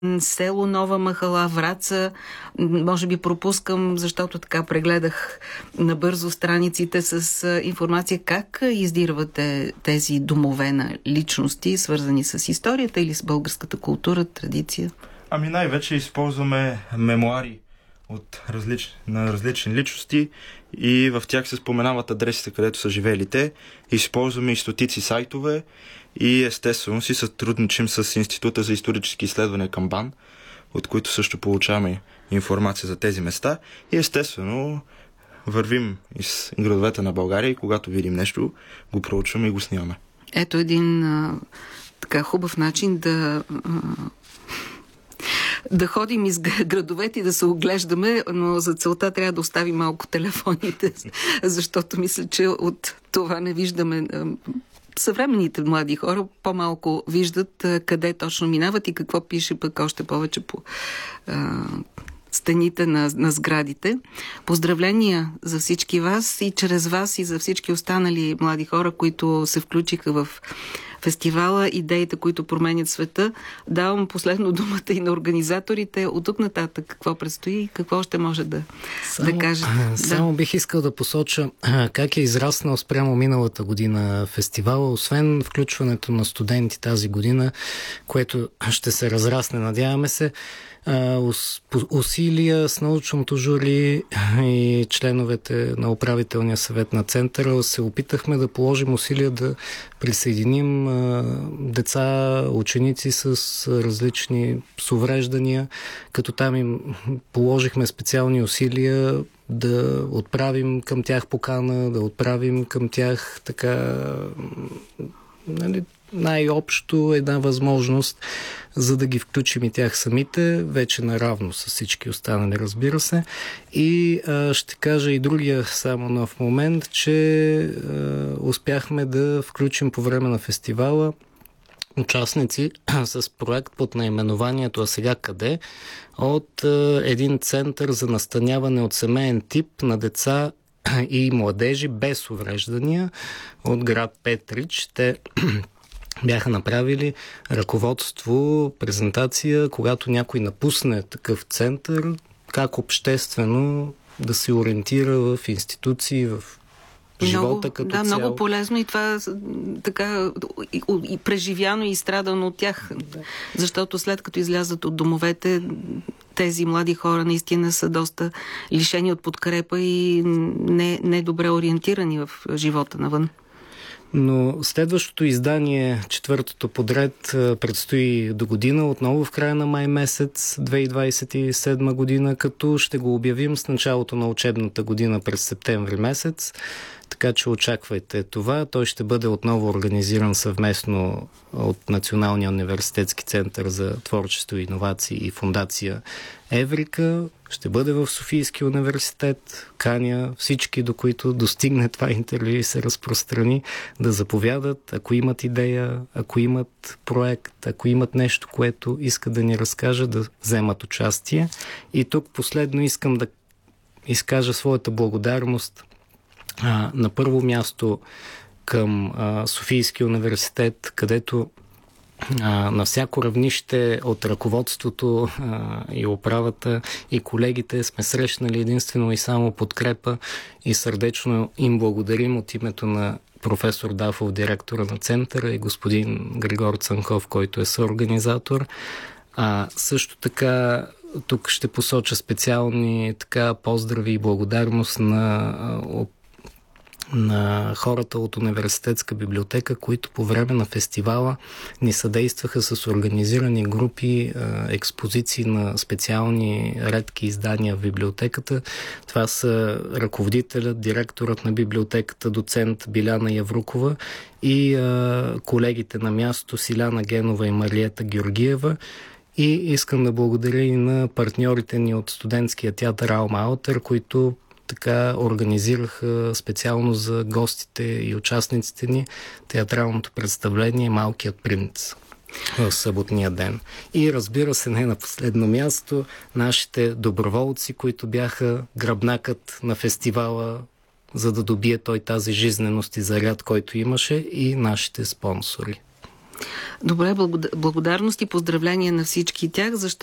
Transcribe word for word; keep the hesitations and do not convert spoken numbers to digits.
село Нова махала, Враца. Може би пропускам, защото така прегледах набързо страниците с информация как издирвате тези домове на личности, свързани с историята или с българската култура, традиция. Ами най-вече използваме мемуари от различ... на различни личности и в тях се споменават адресите, където са живели те. Използваме и стотици сайтове и естествено си сътрудничим с Института за исторически изследвания към БАН, от които също получаваме информация за тези места и естествено вървим из градовете на България и когато видим нещо, го проучваме и го снимаме. Ето един а, така хубав начин да а, да ходим из градовете и да се оглеждаме, но за целта трябва да оставим малко телефоните, защото мисля, че от това не виждаме. Съвременните млади хора по-малко виждат къде точно минават и какво пише пък още повече по а, стените на, на сградите. Поздравления за всички вас и чрез вас и за всички останали млади хора, които се включиха в фестивала, идеите, които променят света. Давам последно думата и на организаторите. От тук нататък какво предстои и какво ще може да, само, да кажете? Само да. Бих искал да посоча как е израснал спрямо миналата година фестивала, освен включването на студенти тази година, което ще се разрасне, надяваме се. Усилия с научното жури и членовете на управителния съвет на центъра се опитахме да положим усилия да присъединим деца, ученици с различни с увреждания, като там им положихме специални усилия да отправим към тях покана, да отправим към тях така, нали, най-общо една възможност, за да ги включим и тях самите, вече наравно с всички останали, разбира се. И а, ще кажа и другия само нов момент, че а, успяхме да включим по време на фестивала участници с проект под наименованието "А сега къде?" от а, един център за настаняване от семейен тип на деца и младежи без увреждания от град Петрич. Те бяха направили ръководство, презентация, когато някой напусне такъв център, как обществено да се ориентира в институции, в живота много, като да, цяло. Много полезно и това така и, и преживяно и изстрадано от тях. Да. Защото след като излязат от домовете, тези млади хора наистина са доста лишени от подкрепа и не, не добре ориентирани в живота навън. Но следващото издание, четвъртото подред, предстои до година, отново в края на май месец две хиляди двадесет и седма година, като ще го обявим с началото на учебната година през септември месец. Така че очаквайте това. Той ще бъде отново организиран съвместно от Националния университетски център за творчество и иновации и фондация Еврика. Ще бъде в Софийския университет. Каня всички, до които достигне това интервю и се разпространи, да заповядат, ако имат идея, ако имат проект, ако имат нещо, което искат да ни разкажат, да вземат участие. И тук последно искам да изкажа своята благодарност а, на първо място към а, Софийския университет, където А, на всяко равнище от ръководството а, и управата и колегите сме срещнали единствено и само подкрепа и сърдечно им благодарим от името на професор Дафов, директора на центъра, и господин Григор Цанков, който е съорганизатор. А, също така тук ще посоча специални така поздрави и благодарност на а, на хората от университетска библиотека, които по време на фестивала ни съдействаха с организирани групи, експозиции на специални редки издания в библиотеката. Това са ръководителят, директорът на библиотеката, доцент Биляна Яврукова и колегите на място Силяна Генова и Мариета Георгиева. И искам да благодаря и на партньорите ни от студентския театър Алма Аутер, които така организираха специално за гостите и участниците ни театралното представление "Малкият принц" в съботния ден. И разбира се, не на последно място, нашите доброволци, които бяха гръбнакът на фестивала, за да добие той тази жизненост и заряд, който имаше, и нашите спонсори. Добре, благодарност и поздравления на всички тях, защото